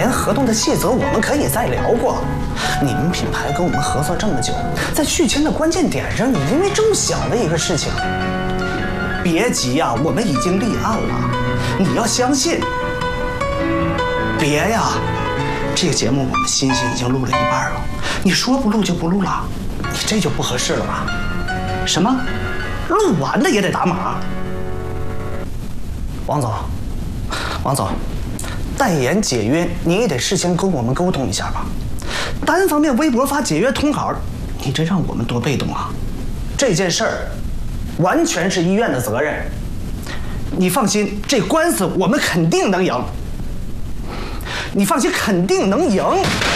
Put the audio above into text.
年合同的细则我们可以再聊过。你们品牌跟我们合作这么久，在续签的关键点上，你因为这么小的一个事情，别急呀，我们已经立案了，你要相信。别呀，这个节目我们欣欣已经录了一半了，你说不录就不录了，你这就不合适了吧？什么？录完了也得打码？王总，代言解约你也得事先跟我们沟通一下吧。单方面微博发解约通稿，你这让我们多被动啊！这件事儿完全是医院的责任，你放心，这官司我们肯定能赢。你放心，肯定能赢。